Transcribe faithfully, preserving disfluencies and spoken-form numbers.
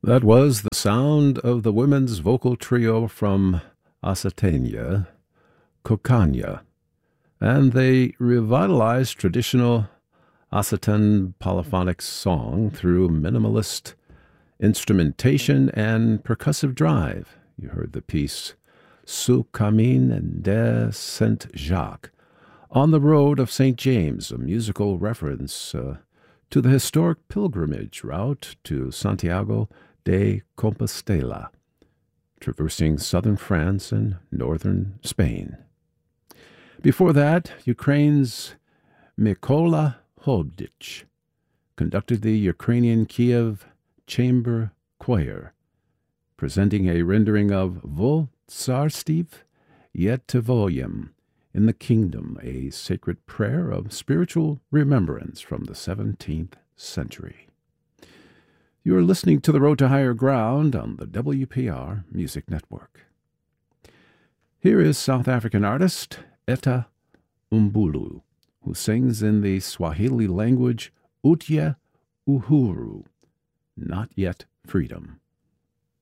That was the sound of the women's vocal trio from Asatenia, Kokanya, and they revitalized traditional Asatan polyphonic song through minimalist instrumentation and percussive drive. You heard the piece Sous Camine de Saint-Jacques, On the Road of Saint James, a musical reference uh, to the historic pilgrimage route to Santiago de Compostela, traversing southern France and northern Spain. Before that, Ukraine's Mykola Hobdych conducted the Ukrainian Kiev Chamber Choir, presenting a rendering of Vo Tsarstv Yetvoyem, in the Kingdom, a sacred prayer of spiritual remembrance from the seventeenth century. You are listening to The Road to Higher Ground on the W P R Music Network. Here is South African artist Etta Umbulu, who sings in the Swahili language Utye Uhuru, Not Yet Freedom.